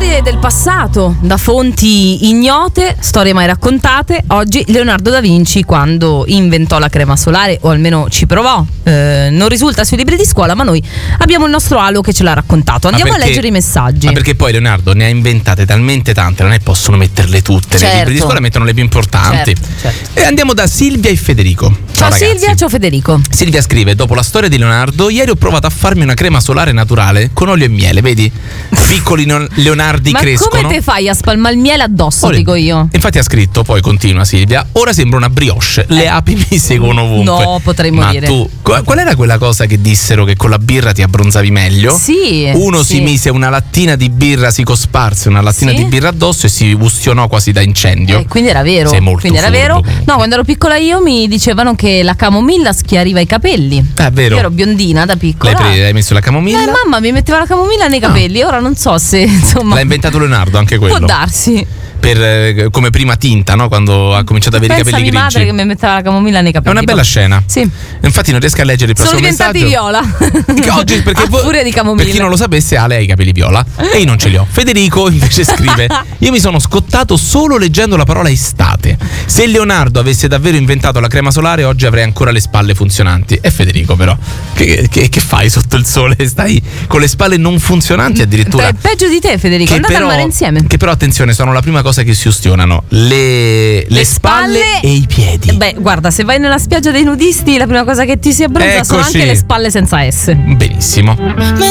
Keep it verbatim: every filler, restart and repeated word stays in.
Storie del passato, da fonti ignote, storie mai raccontate. Oggi Leonardo da Vinci quando inventò la crema solare, o almeno ci provò. Eh, non risulta sui libri di scuola, ma noi abbiamo il nostro Alo che ce l'ha raccontato. Andiamo perché, a leggere i messaggi. Ma perché poi Leonardo ne ha inventate talmente tante, non è che possono metterle tutte. Certo. Nei libri di scuola mettono le più importanti. Certo, certo. E andiamo da Silvia e Federico. Ciao, ciao Silvia, ciao Federico. Silvia scrive: dopo la storia di Leonardo, ieri ho provato a farmi una crema solare naturale con olio e miele. Vedi? Piccoli Leonardi ma crescono. Ma come te fai a spalmare il miele addosso, Ora, dico io? Infatti ha scritto, poi continua Silvia: ora sembra una brioche, le api mi seguono ovunque. No, potrei morire. Ma tu, qual era quella cosa che dissero che con la birra ti abbronzavi meglio? Sì. Uno sì. si mise una lattina di birra, si cosparse una lattina sì. di birra addosso e si ustionò quasi da incendio. Eh, quindi era vero. Sei molto quindi era furbo, vero. comunque. No, quando ero piccola io mi dicevano che la camomilla schiariva i capelli. È vero. Io ero biondina da piccola. L'hai, pre- hai messo la camomilla? Eh, mamma mi metteva la camomilla nei capelli. Ora non so se insomma. L'ha inventato Leonardo anche quello. Può darsi. Per, eh, come prima tinta, no? Quando ha cominciato ad avere i Pensa capelli mia grigi. madre che mi metteva la camomilla nei È capelli. una bella scena. Sì. Infatti non riesco a leggere il Sono prossimo diventati messaggio. viola. Che oggi perché a voi, furia di camomilla. per chi non lo sapesse, Ale ha i capelli viola e io non ce li ho. Federico invece scrive: io mi sono scottato solo leggendo la parola estate. Se Leonardo avesse davvero inventato la crema solare, oggi avrei ancora le spalle funzionanti. E Federico però che, che, che fai sotto il sole? Stai con le spalle non funzionanti addirittura. È peggio di te, Federico. Andate però, al mare insieme. Che però attenzione, sono la prima cosa che si ustionano le, le, le spalle, spalle e i piedi. Beh, guarda, se vai nella spiaggia dei nudisti, la prima cosa che ti si abbronza sono Eccoci. anche le spalle senza S. Benissimo.